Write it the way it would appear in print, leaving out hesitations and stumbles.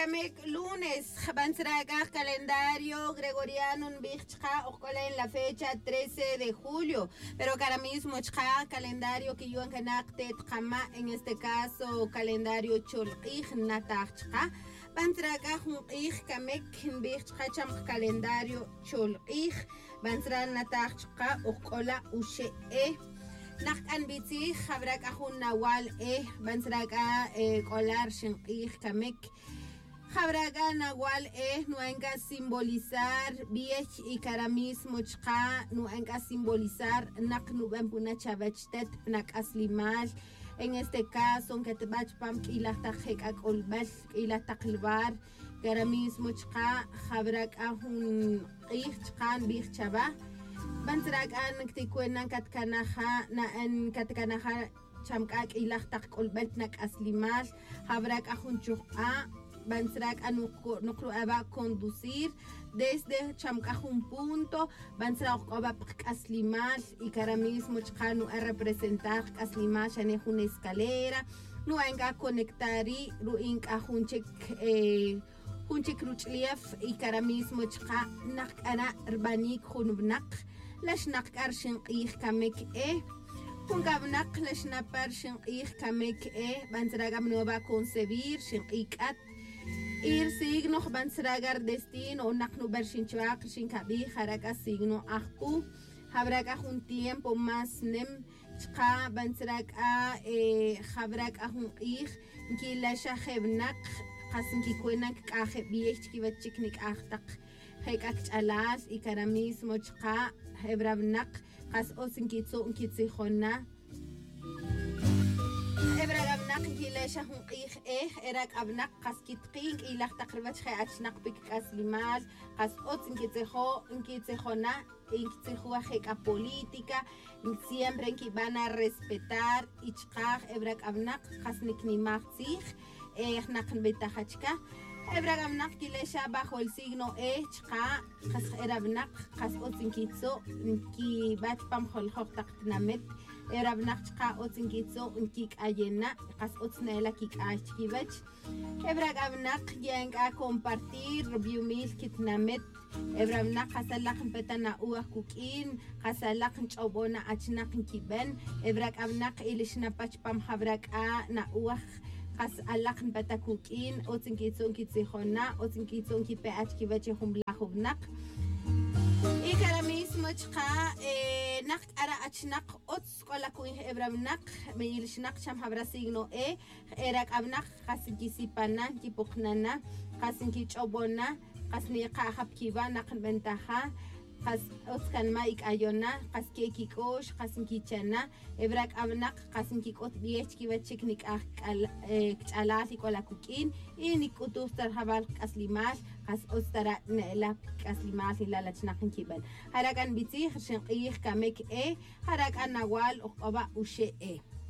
Kamek lunes, Bansraga calendario gregoriano Bichka Ocola en la fecha 13 de julio. Pero cara mismo calendario que yo encanacte Kama, en este caso calendario Cholij Natachka. Bansraga Hunij Kamek Bichka Cham calendario Cholij. Bansran Natachka Ocola Ushe. Nakan biti khabrak ahun nawal bansraga kolar shinqih kamek khabraga nawal nuenga simbolizar biech y karamismo chqa nuenga simbolizar naknu bempuna chavachtet nak aslimal en este caso que te bach pam ila takhek akolbal ila taklbar karamismo chqa khabrak ahun qih chqan bih chaba Bansrag an ktikwenan katkanaha na en katkanaha chamkak ilah takolbelt nak aslimal habrak ahunchuqa bansrag an nukru aba conducir desde chamkahun punto bansrag aba aslimal y cara mismo chqanu a representar aslimal shane hun escalera no enga conectari ruink ahunchek hunchek ruchlief y cara mismo chqa nak ana urbanik hunbnak لشنق أرشن قيخ كمك كنقبنق لشنق أرشن قيخ كمك بنسراغ منوبا كونسبير شنقيكات إير سيغنو بنسراغر دستين ونقنو برشن شواق شنكبي خرق سيغنو أخبو خبرك أخون tiempo más نم شقا بنسراغ خبرك أخون قيخ نكي لشا خبنق قاسم كي كوينك كاخ بيش كي وچكنك أختق هيك أكتشالاس إكراميس مجقا هبرابنق قاس أوسن كيتسو انكيتسي خونا هبرابنق كيلاشا هون قيخ إراك أبنق قاس كيتقينك إلاخ تقربات خي أتشنق بك كاسليمال قاس أوسن كيتسي خونا انكيتسي خوا هيك أبوليتيكا siempre que van a respetar إشقاق إبراك أبنق قاس نكني ماختيخ نقن بتاخشكا Ebragam kilesha bajo el signo chqa qas erabnaq qas otsinkitso ki bat pam khol khoktak namet erabnaq chqa otsinkitso kik ayena qas otsnela kik achkibach ebragamnaq yenga compartir biumil kitnamet ebrabnaq qasalaq petana uah kukin qasalaq chobona achnaq kiben ebragamnaq ilishna pach pam habrak na uah قاس علاقن بتاكوكين أوتنكيتون كيتسيخونا أوتنكيتون كي بيعت كي بتشهم بلاخوبناق إيه كلاميس مجقا نقد أرا أتشناق أوتس كلا كوين إبرامناق ميلشناق شام هبراسيغنو إيراك أبناق قاسن كي سيبانا كي بوخنانا قاسن كي تشوبونا قاسن يقا خب كيبا نقن بنتاخا قاس أوتكان مايك أيونا قاس كيكي كوش قاسن كي تشانا إبراك أبناق قاسن كي كوت بيهت كي بتشكنك كتالاتي كولا كوكين إني كتوفتر هبال كاسليمال قاس أوسترا نقلا كاسليمال لا تشناقن كيبل هراكان بيتي خرشن قيخ كاميك هراكان نوال أقبا وشي